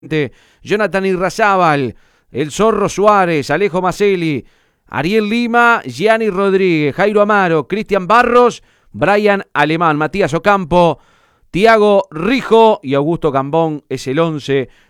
Jonathan Irrazábal, El Zorro Suárez, Alejo Maselli, Ariel Lima, Gianni Rodríguez, Jairo Amaro, Cristian Barros, Brian Alemán, Matías Ocampo, Tiago Rijo y Augusto Cambón es el 11